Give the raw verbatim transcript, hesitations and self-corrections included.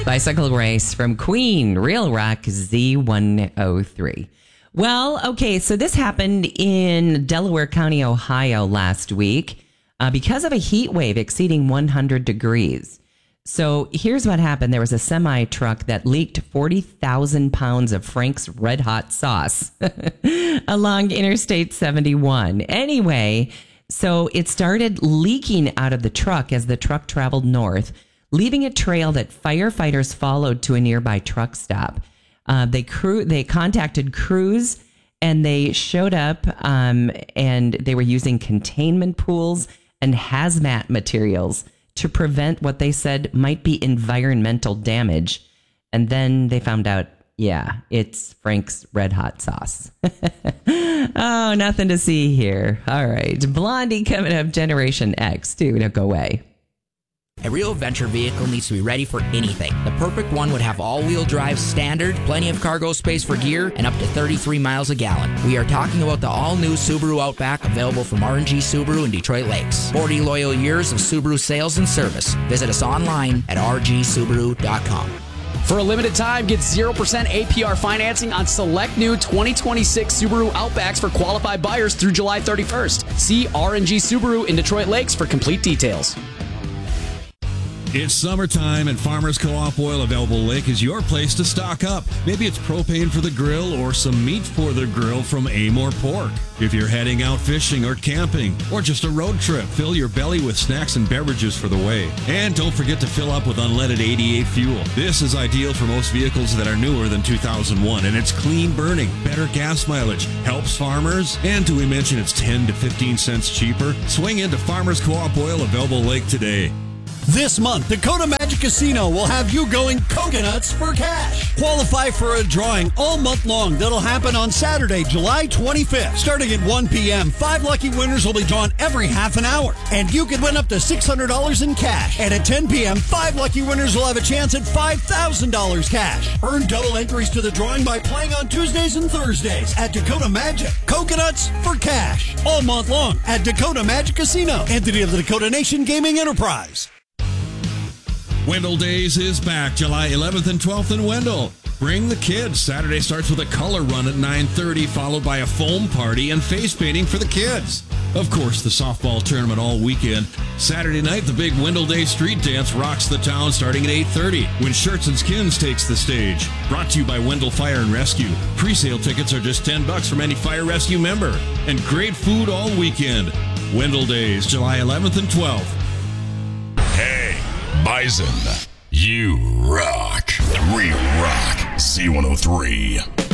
Bicycle Race from Queen, Real Rock Z one oh three. Well, okay, so this happened in Delaware County, Ohio last week uh, because of a heat wave exceeding one hundred degrees. So here's what happened. There was a semi truck that leaked forty thousand pounds of Frank's Red Hot sauce along Interstate seventy-one. Anyway, so it started leaking out of the truck as the truck traveled north, leaving a trail that firefighters followed to a nearby truck stop. Uh, they crew, they contacted crews and they showed up um, and they were using containment pools and hazmat materials to prevent what they said might be environmental damage. And then they found out, yeah, it's Frank's Red Hot sauce. Oh, nothing to see here. All right. Blondie coming up, Generation X, too. Don't go away. A real adventure vehicle needs to be ready for anything. The perfect one would have all-wheel drive standard, plenty of cargo space for gear, and up to thirty-three miles a gallon. We are talking about the all-new Subaru Outback, available from R and G Subaru in Detroit Lakes. forty loyal years of Subaru sales and service. Visit us online at r g subaru dot com. For a limited time, get zero percent A P R financing on select new twenty twenty-six Subaru Outbacks for qualified buyers through July thirty-first. See R and G Subaru in Detroit Lakes for complete details. It's summertime and Farmers Co-op Oil of Elbow Lake is your place to stock up. Maybe it's propane for the grill or some meat for the grill from Amore Pork. If you're heading out fishing or camping or just a road trip, fill your belly with snacks and beverages for the way. And don't forget to fill up with unleaded eighty-eight fuel. This is ideal for most vehicles that are newer than two thousand one, and it's clean burning, better gas mileage, helps farmers, and do we mention it's ten to fifteen cents cheaper? Swing into Farmers Co-op Oil of Elbow Lake today. This month, Dakota Magic Casino will have you going coconuts for cash. Qualify for a drawing all month long that'll happen on Saturday, July twenty-fifth. Starting at one p.m., five lucky winners will be drawn every half an hour. And you could win up to six hundred dollars in cash. And at ten p.m., five lucky winners will have a chance at five thousand dollars cash. Earn double entries to the drawing by playing on Tuesdays and Thursdays at Dakota Magic. Coconuts for cash. All month long at Dakota Magic Casino. Entity of the Dakota Nation Gaming Enterprise. Wendell Days is back July eleventh and twelfth in Wendell. Bring the kids. Saturday starts with a color run at nine thirty, followed by a foam party and face painting for the kids. Of course, the softball tournament all weekend. Saturday night, the big Wendell Day street dance rocks the town starting at eight thirty when Shirts and Skins takes the stage. Brought to you by Wendell Fire and Rescue. Pre-sale tickets are just ten bucks from any Fire Rescue member. And great food all weekend. Wendell Days, July eleventh and twelfth. Hey, Bison, you rock. We rock Z one oh three.